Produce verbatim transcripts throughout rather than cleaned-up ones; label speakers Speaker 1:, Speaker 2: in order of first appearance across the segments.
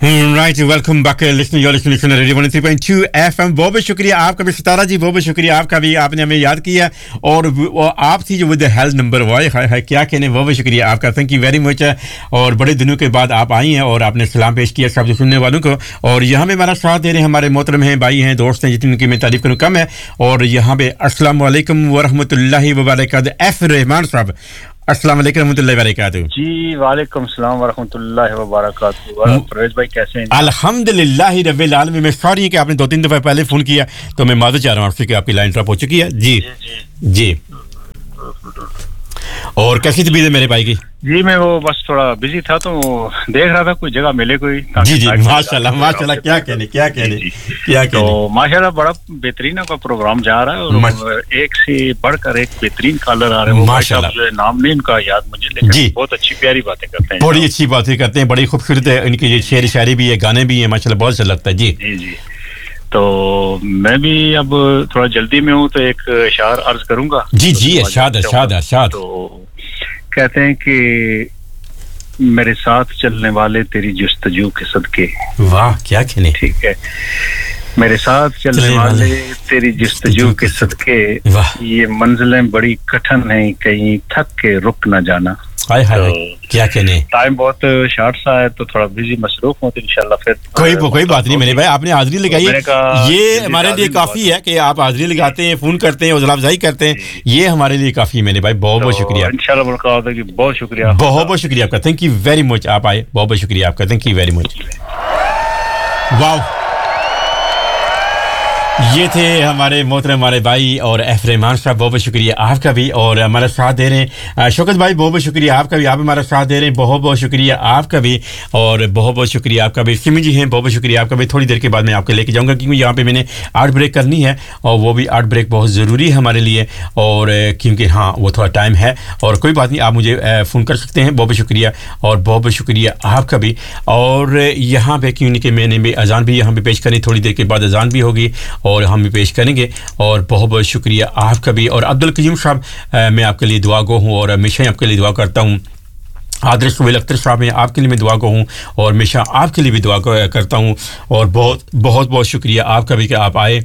Speaker 1: Right, welcome back, listener. You're listening to Radio one oh three point two F M. बहुत बहुत शुक्रिया आपका भी सितारा जी, बहुत बहुत शुक्रिया आपका भी, आपने हमें याद किया और आप थी जो विद हेल्थ नंबर वाई है क्या कहने, बहुत बहुत शुक्रिया आपका, थैंक यू वेरी मच। और बड़े दिनों के बाद आप आई हैं और आपने सलाम पेश किया सब सुनने वालों को। और यहाँ पे हमारा साथ दे रहे हैं हमारे मोहतरम हैं, भाई हैं, दोस्त हैं, जितनी उनकी मैं तारीफ करूँ कम है। और यहाँ पे अस्सलाम वालेकुम व रहमतुल्लाहि व बरकातहू एफ रहमान साहब, अस्सलाम वालेकुम रहमतुल्लाहि व बरकातहू।
Speaker 2: जी वालेकुम सलाम व रहमतुल्लाहि व बरकातहू। परवेज भाई कैसे हैं?
Speaker 1: अल्हम्दुलिल्लाह रब्बिल आलमीन। मैं सॉरी कि आपने दो तीन दफा पहले फोन किया तो मैं माजूद चाह रहा हूं आपसे कि आपकी लाइन ड्रॉप हो चुकी है। जी जी, जी। और कैसी तबीयत है मेरे भाई की?
Speaker 2: जी मैं वो बस थोड़ा बिजी था तो देख रहा था कोई जगह मिले कोई।
Speaker 1: जी जी माशाल्लाह माशाल्लाह, क्या कहने क्या कहने क्या कहने।
Speaker 2: तो माशाल्लाह बड़ा बेहतरीन आपका प्रोग्राम जा रहा है और एक से बढ़कर एक बेहतरीन कॉलर आ रहे हैं माशाल्लाह। नाम नहीं इनका याद मुझे, लेकिन बहुत अच्छी प्यारी बातें करते हैं,
Speaker 1: बड़ी अच्छी बातें करते हैं, बड़ी खूबसूरत है इनकी शेर शायरी भी है, गाने भी हैं माशाल्लाह, बहुत अच्छा लगता है। जी
Speaker 2: जी जी। तो मैं भी अब थोड़ा जल्दी में हूँ तो एक इशार अर्ज करूंगा।
Speaker 1: जी जी इरशाद इरशाद इरशाद।
Speaker 2: तो कहते हैं कि मेरे साथ चलने वाले तेरी जुस्तजू के सदके।
Speaker 1: वाह क्या कहने।
Speaker 2: ठीक है, मेरे साथ चलने वाले तेरी जुस्तजू के सदके, ये मंजिलें बड़ी कठिन हैं, कहीं थक के रुक न जाना।
Speaker 1: हाय हाय क्या कहने।
Speaker 2: टाइम बहुत शॉर्ट सा है तो थोड़ा बिजी मसरूफ हूं, तो इंशाल्लाह फिर
Speaker 1: कोई कोई बात नहीं मेरे भाई, आपने हाजिरी लगाई है, ये हमारे लिए काफी है कि आप हाजिरी लगाते हैं, फोन करते हैं, हौसला अफजाई करते हैं, ये हमारे लिए काफी है मेरे भाई। बहुत बहुत शुक्रिया
Speaker 2: इंशाल्लाह। मुलाकात होगी, बहुत शुक्रिया,
Speaker 1: बहुत बहुत शुक्रिया आपका, थैंक यू वेरी मच। आप आए, बहुत बहुत शुक्रिया आपका, थैंक यू वेरी मच। वाह, ये थे हमारे मोहतरम हमारे भाई और एफ रहमान साहब, बहुत बहुत शुक्रिया आपका भी। और हमारा साथ दे रहे हैं शौकत भाई, बहुत बहुत शुक्रिया आपका भी, आप हमारा साथ दे रहे हैं, बहुत बहुत शुक्रिया आपका भी। और बहुत बहुत शुक्रिया आपका भी सिमी जी हैं, बहुत बहुत शुक्रिया आपका भी। थोड़ी देर के बाद मैं आपको लेके जाऊंगा क्योंकि यहाँ पे मैंने आर्ट ब्रेक करनी है और वो भी आर्ट ब्रेक बहुत ज़रूरी है हमारे लिए, और क्योंकि हाँ वो थोड़ा टाइम है। और कोई बात नहीं, आप मुझे फ़ोन कर सकते हैं, बहुत बहुत शुक्रिया और बहुत बहुत शुक्रिया आपका भी। और यहाँ पे क्योंकि मैंने भी अजान भी यहाँ पे पेश करनी, थोड़ी देर के बाद अजान भी होगी और हम भी पेश करेंगे। और बहुत बहुत शुक्रिया आपका भी। और अब्दुल कयूम साहब, मैं आपके लिए दुआ गो हूँ और हमेशा आपके लिए दुआ करता हूँ। आदर सुहेल अख्तर साहब हैं, आपके लिए मैं दुआ गो हूँ और हमेशा आपके लिए भी दुआ करता हूँ। और बहुत बहुत बहुत शुक्रिया आपका भी कि आप आए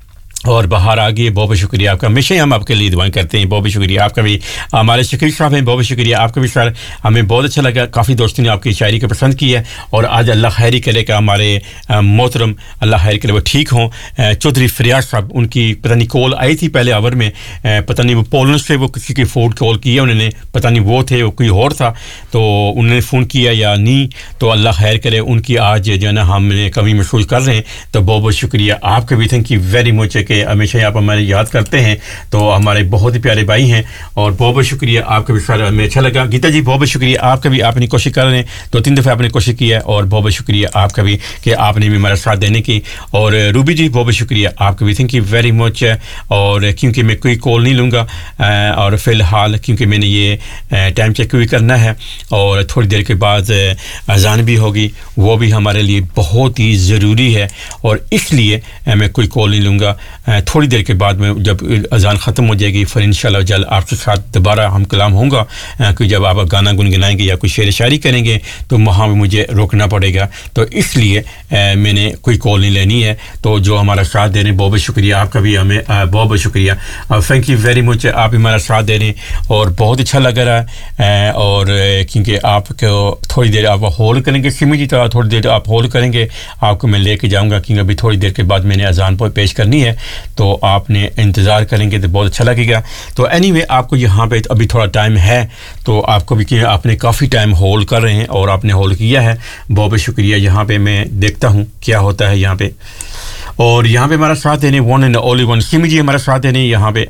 Speaker 1: और बाहर आ गए, बहुत बहुत शुक्रिया आपका, हमेशा ही हम आपके लिए दुआएं करते हैं, बहुत बहुत शुक्रिया आपका भी। हमारे शकील साहब हैं, बहुत बहुत शुक्रिया आपका भी सर, हमें बहुत अच्छा लगा, काफ़ी दोस्तों ने आपकी शायरी को पसंद की है। और आज अल्लाह खैरी करे कि हमारे मोहतरम अल्लाह खैर करे वो ठीक हों। चौधरी फरियाद साहब, उनकी पता नहीं कॉल आई थी पहले आवर में, पता नहीं वो पोलैंड से वो किसी की फ़ोन कॉल किया उन्होंने, पता नहीं वो थे वो कोई और था, तो उन्होंने फ़ोन किया या नहीं, तो अल्लाह खैर करे उनकी आज जो है ना हमने कमी महसूस कर रहे हैं। तो बहुत बहुत शुक्रिया आपका भी, थैंक यू वेरी मच कि हमेशा आप हमारे याद करते हैं, तो हमारे बहुत ही प्यारे भाई हैं। और बहुत बहुत शुक्रिया आपका भी सर, हमें अच्छा लगा। गीता जी बहुत बहुत शुक्रिया आपका भी, आपने कोशिश कर रहे हैं, दो तीन दफ़े आपने कोशिश की है, और बहुत बहुत शुक्रिया आपका भी कि आपने भी हमारा साथ देने की। और रूबी जी बहुत बहुत शुक्रिया आपका भी, थैंक यू वेरी मच। और क्योंकि मैं कोई कॉल नहीं लूँगा और फ़िलहाल क्योंकि मैंने ये टाइम चेक भी करना है और थोड़ी देर के बाद अजान भी होगी, वो भी हमारे लिए बहुत ही ज़रूरी है, और इसलिए मैं कोई कॉल नहीं लूँगा। थोड़ी देर के बाद में जब अजान ख़त्म हो जाएगी फिर इंशाल्लाह जल आपके साथ दोबारा हम कलाम होगा कि जब आप गाना गुनगुनाएंगे या कोई शेर शायरी करेंगे तो वहाँ में मुझे रोकना पड़ेगा, तो इसलिए मैंने कोई कॉल नहीं लेनी है। तो जो हमारा साथ दे रहे हैं बहुत बहुत शुक्रिया आपका भी, हमें बहुत बहुत शुक्रिया, थैंक यू वेरी मच, आप हमारा साथ दे रहे हैं और बहुत अच्छा लग रहा है। और क्योंकि आपको थोड़ी देर आप होल्ड करेंगे सिमी जी, तो थोड़ी देर आप होल्ड करेंगे, आपको मैं लेके जाऊँगा क्योंकि अभी थोड़ी देर के बाद मैंने अजान पर पेश करनी है, तो आपने इंतज़ार करेंगे तो बहुत अच्छा लगेगा। तो एनीवे आपको यहाँ पे अभी थोड़ा टाइम है, तो आपको भी कि आपने काफ़ी टाइम होल्ड कर रहे हैं और आपने होल्ड किया है, बहुत बहुत शुक्रिया। यहाँ पे मैं देखता हूँ क्या होता है यहाँ पे। और यहाँ पे हमारा साथ देने one and only one Simi जी हमारा साथ देने यहाँ पे।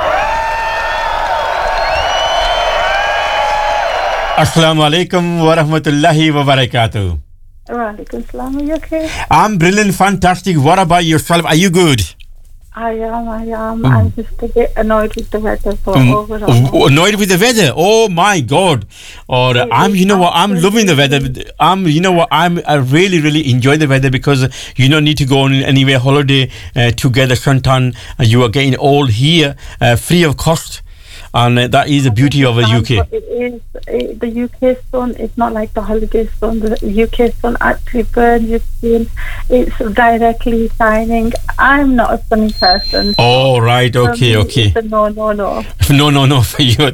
Speaker 1: अस्सलाम वालेकुम व रहमतुल्लाहि व बरकातहू।
Speaker 3: Walaikum salam. Are you okay?
Speaker 1: I'm brilliant, fantastic. What about yourself? Are you good?
Speaker 3: I am, I am. Mm. I'm just a bit annoyed with the weather, but mm. overall.
Speaker 1: Annoyed with the weather? Oh my God. Or it I'm, you know what, I'm loving the weather. I'm, you know what, I'm, I really, really enjoy the weather because you don't need to go on anywhere holiday uh, to get a suntan. Uh, you are getting all here uh, free of cost. and uh, that is the beauty of the U K.
Speaker 3: It is, it, the U K sun is not like the holiday sun. The U K sun actually burns your skin. It's directly shining. I'm not a sunny person.
Speaker 1: Oh, right. Okay,
Speaker 3: um,
Speaker 1: okay.
Speaker 3: No, no, no.
Speaker 1: No, no, no.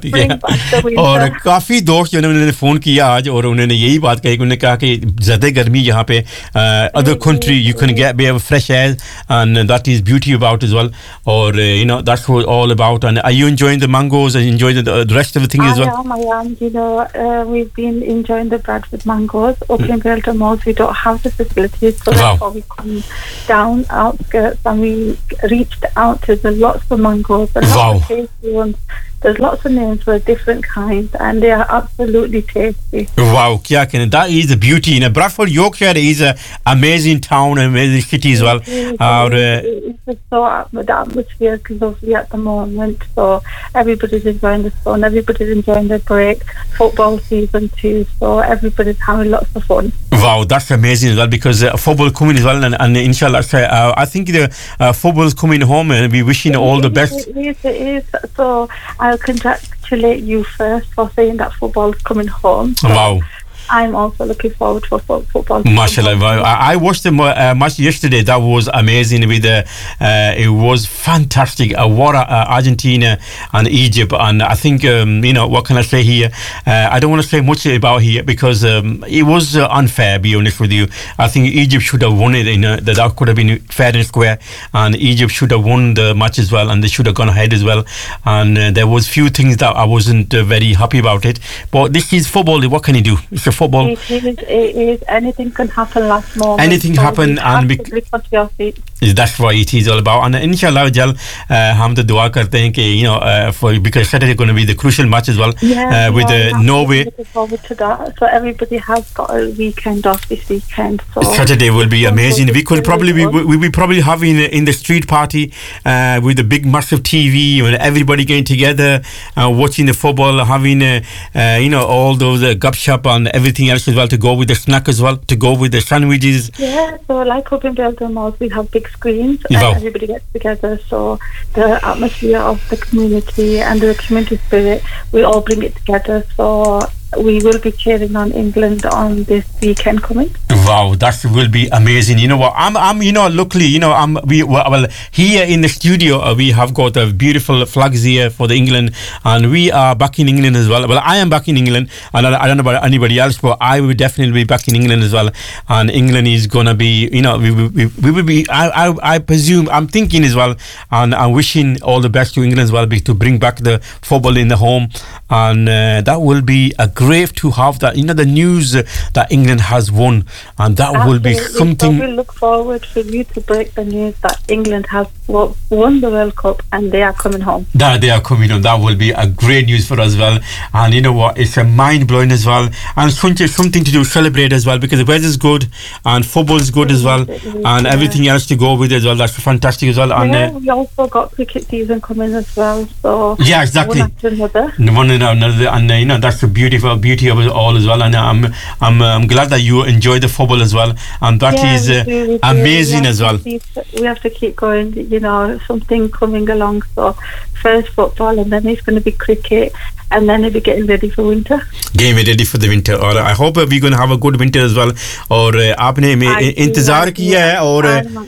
Speaker 1: اور کافی دوست جو نے انہوں نے phone کیا آج اور انہوں نے یہی بات کہی کہ انہوں نے کہا کہ زیادہ گرمی یہاں پہ other country you can get be have fresh air and that is beauty about as well اور you know that's all about and are you enjoying the mangoes and enjoying the, the rest of the thing
Speaker 3: I
Speaker 1: as well?
Speaker 3: I am, I am. You know, uh, we've been enjoying the Bradford mangoes. Up in Belton Malls, we don't have the facilities, so
Speaker 1: wow.
Speaker 3: therefore we come down outskirts and we reached out to the lots of mangoes. And
Speaker 1: wow.
Speaker 3: Lots of tasty ones. There's lots of names for different kinds, and they are absolutely tasty.
Speaker 1: Wow, kya kehna, that is the beauty. You know, Bradford, Yorkshire is an amazing town, an amazing city as well.
Speaker 3: It is, uh, it's just so, the atmosphere is lovely at the moment, so everybody's enjoying the sun, everybody's enjoying the break, football season too, so everybody's having lots of fun.
Speaker 1: Wow, that's amazing as well, because uh, football coming as well, and, and inshallah, uh, I think the uh, football's coming home, and we're wishing all the best.
Speaker 3: It is, it is. So I'll congratulate you first for saying that football's coming home. So
Speaker 1: wow.
Speaker 3: I'm also looking forward for football.
Speaker 1: Mashallah, I, I watched the uh, match yesterday. That was amazing. With the, uh, it was fantastic. Uh, what uh, Argentina and Egypt, and I think um, you know what can I say here? Uh, I don't want to say much about here because um, it was uh, unfair. Be honest with you, I think Egypt should have won it. You know, that that could have been fair and square, and Egypt should have won the match as well, and they should have gone ahead as well. And uh, there was few things that I wasn't uh, very happy about it. But this is football. What can you do? It's a football.
Speaker 3: It is, it is. Anything can happen last moment.
Speaker 1: Anything
Speaker 3: so
Speaker 1: happen and
Speaker 3: we on your feet.
Speaker 1: That's what it is all about. And inshallah jal uh, hum to dua karte hain ki you know uh, for because Saturday is going to be the crucial match as well
Speaker 3: yeah,
Speaker 1: uh, with
Speaker 3: yeah,
Speaker 1: uh, Norway.
Speaker 3: Looking forward to that. So everybody has got a weekend off this weekend. So
Speaker 1: Saturday will be amazing. We could probably be, we we probably having in the street party uh, with the big massive T V and everybody getting together uh, watching the football, having uh, uh, you know all those uh, gup shop and everything else as well to go with the snack as well, to go with the sandwiches.
Speaker 3: Yeah, so like up in Belgium Malls we have big screens and
Speaker 1: wow.
Speaker 3: everybody gets together, so the atmosphere of the community and the community spirit, we all bring it together. So we will be cheering on England on this weekend coming.
Speaker 1: Wow, that will be amazing. You know what? I'm, I'm, you know, luckily, you know, I'm, we, well, here in the studio, uh, we have got a beautiful flags here for the England, and we are back in England as well. Well, I am back in England, and I, I don't know about anybody else, but I will definitely be back in England as well. And England is gonna be, you know, we, we, we will be. I, I, I presume, I'm thinking as well, and I'm wishing all the best to England as well, to bring back the football in the home, and uh, that will be a great to have that, you know, the news uh, that England has won, and that
Speaker 3: Absolutely.
Speaker 1: will be something.
Speaker 3: So we look forward for you to break the news that England has won the World Cup and they are coming home.
Speaker 1: That they are coming home. That will be a great news for us as well. And you know what? It's a mind blowing as well, and something something to do celebrate as well, because the weather is good and football is good as well, and
Speaker 3: yeah.
Speaker 1: everything else to go with as well. That's fantastic as well.
Speaker 3: Yeah,
Speaker 1: and uh,
Speaker 3: we also got cricket season coming as well. So
Speaker 1: yeah, exactly.
Speaker 3: One after another.
Speaker 1: One and another, and uh, you know that's the beautiful beauty of it all as well. And I'm I'm I'm glad that you enjoy the football as well, and that
Speaker 3: yeah,
Speaker 1: is uh,
Speaker 3: we do, we
Speaker 1: amazing
Speaker 3: we
Speaker 1: as well.
Speaker 3: Keep, we have to keep going. You know, something coming along. So first football, and then it's going to be cricket, and then it'll be getting ready for winter.
Speaker 1: Getting ready for the winter. Or I hope uh, we're going to have a good winter as well. और uh, आपने में इंतजार किया है, और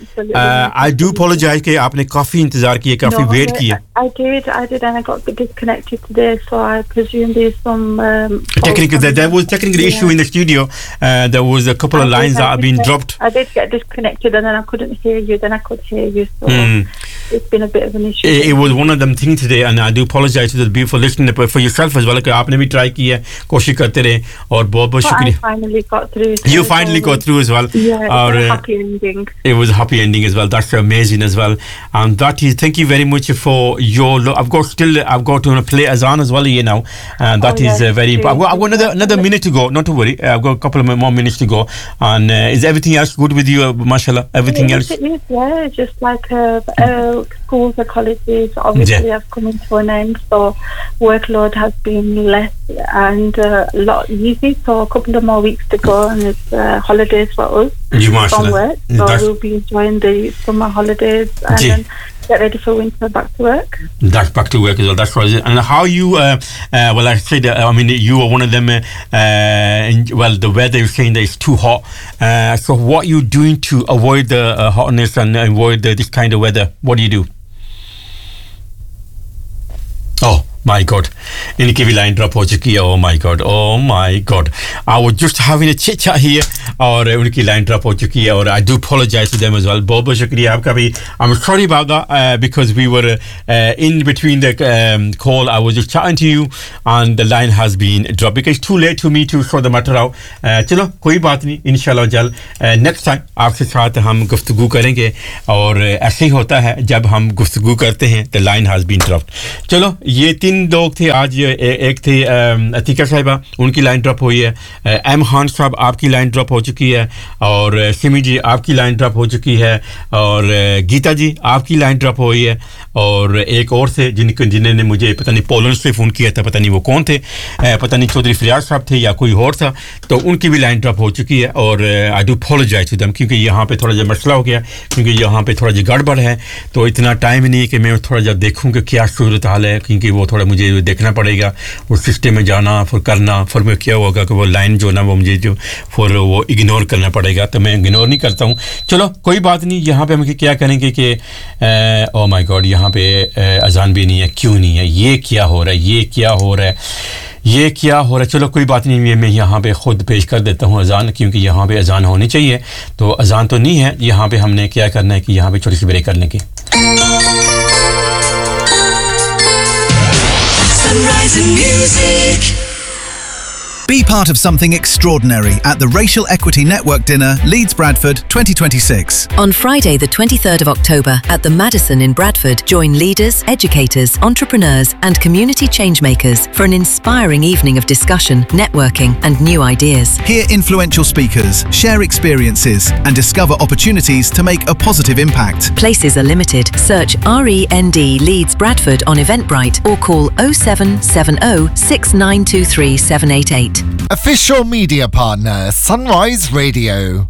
Speaker 1: uh, I do apologize कि आपने काफी इंतजार किया, काफी wait किया.
Speaker 3: I did, I did, and I got disconnected today, so I presume there's some um,
Speaker 1: technical. There, there was technical yeah. issue in the studio. Uh, there was a couple
Speaker 3: I
Speaker 1: of
Speaker 3: did,
Speaker 1: lines
Speaker 3: I
Speaker 1: that have been
Speaker 3: get,
Speaker 1: dropped.
Speaker 3: I did get disconnected, and then I couldn't hear you. Then I could hear you, so
Speaker 1: mm.
Speaker 3: it's been a bit of an issue.
Speaker 1: It, it was one of them things today, and I do apologize to the beautiful listener, but for yourself as well. कि आपने भी try किया, कोशिश करते रहे, और बहुत बहुत शुक्रिया.
Speaker 3: I finally got through.
Speaker 1: You finally got through as well.
Speaker 3: Yeah, it was
Speaker 1: or,
Speaker 3: a happy ending.
Speaker 1: It was a happy ending as well. That's amazing as well. And that is, thank you very much for your. Lo- I've got still. I've got to play Azan as well here now, and that oh, is yeah, uh, very important. I've got, I've got another another minute to go. Not to worry. I've got a couple of more minutes to go. And uh, is everything else good with you, uh, mashallah? Everything
Speaker 3: it
Speaker 1: else?
Speaker 3: It is, yeah. Just like uh, uh, schools and colleges obviously yeah. have come to an end, so workload has been less and uh, a lot easy. So a couple of more weeks to go, and it's uh, holidays for us
Speaker 1: you
Speaker 3: from work. So
Speaker 1: That's...
Speaker 3: we'll be enjoying the summer holidays, and then get ready for winter, back to work.
Speaker 1: That's back to work as well. That's right. And how you? Uh, uh, well, I said. Uh, I mean, you are one of them. Uh, and, well, the weather is saying that it's too hot. Uh, so, what are you doing to avoid the uh, hotness and avoid the, this kind of weather? What do you do? Oh my God, इनकी भी line drop हो चुकी है. Oh my God, oh my God. I was just having a chit chat here और उनकी line drop हो चुकी है और I do apologize to them as well. बहुत बहुत शुक्रिया आपका भी. I'm sorry about that uh, because we were uh, in between the um, call. I was just chatting to you and the line has been dropped because it's too late for me to sort the matter out. Uh, चलो कोई बात नहीं, इंशाल्लाह जल्द uh, next time आपके साथ हम गुफ्तगू करेंगे और ऐसे ही होता है जब हम गुफ्तगू करते हैं. The line has been dropped. चलो ये तीन लोग थे आज. एक थे अतीका साहिबा, उनकी लाइन ड्रॉप हुई है. एम खान साहब आपकी लाइन ड्रॉप हो चुकी है और सिमी जी आपकी लाइन ड्रॉप हो चुकी है और गीता जी आपकी लाइन ड्रॉप हुई है और एक और से जिनके जिन्होंने मुझे पता नहीं पोलैंड से फ़ोन किया था, पता नहीं वो कौन थे, पता नहीं चौधरी फरियाद साहब थे या कोई और था, तो उनकी भी लाइन ड्रॉप हो चुकी है और I do apologise to them क्योंकि यहाँ पे थोड़ा सा मसला हो गया क्योंकि यहाँ पे थोड़ा सा गड़बड़ है तो इतना टाइम नहीं कि मैं थोड़ा सा देखूँ कि क्या सूरत हाल है क्योंकि वो थोड़ा मुझे देखना पड़ेगा उस सिस्टम में जाना फिर करना फिर मैं क्या होगा कि वो लाइन जो ना वो मुझे जो फिर वो इग्नोर करना पड़ेगा तो मैं इग्नोर नहीं करता हूँ. चलो कोई बात नहीं. यहाँ पे हम क्या करेंगे कि ओ माय गॉड यहाँ पे अजान भी नहीं है. क्यों नहीं है? ये क्या हो रहा है? ये क्या हो रहा है? ये क्या हो रहा है? चलो कोई बात नहीं, मैं यहाँ पे खुद पेश कर देता हूँ अजान क्योंकि यहाँ पे अजान होनी चाहिए. तो अजान तो नहीं है. यहाँ पे हमने क्या करना है कि यहाँ पे छोटी सी ब्रेक कर लेंगे.
Speaker 4: Sunrise and music.
Speaker 5: Be part of something extraordinary at the Racial Equity Network Dinner, Leeds Bradford twenty twenty-six.
Speaker 6: On Friday, the twenty-third of October, at the Madison in Bradford, join leaders, educators, entrepreneurs, and community changemakers for an inspiring evening of discussion, networking, and new ideas.
Speaker 5: Hear influential speakers, share experiences, and discover opportunities to make a positive impact.
Speaker 6: Places are limited. Search R E N D Leeds Bradford on Eventbrite or call oh seven seven oh, six nine two three, seven eight eight.
Speaker 7: Official media partner, Sunrise Radio.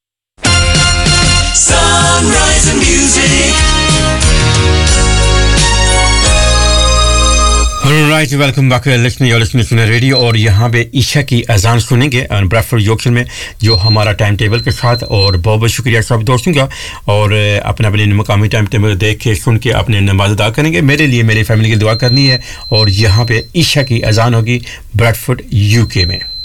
Speaker 4: Sunrise and music.
Speaker 1: Alright, welcome back. Listening, you're listening to Sunrise Radio और यहाँ पे ईशा की अजान सुनेंगे Bradford Yorkshire में जो हमारा time table के साथ. और बहुत बहुत शुक्रिया सब दोस्तों का और अपने अपने मकामी टाइम टेबल देख के सुन के अपने नमाज अदा करेंगे. मेरे लिए मेरी फैमिली की दुआ करनी है और यहाँ पे ईशा की अजान होगी ब्रैडफोर्ड यूके में.